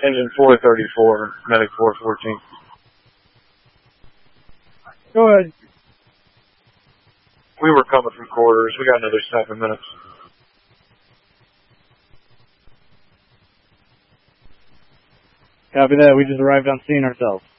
Engine 434, medic 414. Go ahead. We were coming from quarters. We got another 7 minutes. Copy that. We just arrived on scene ourselves.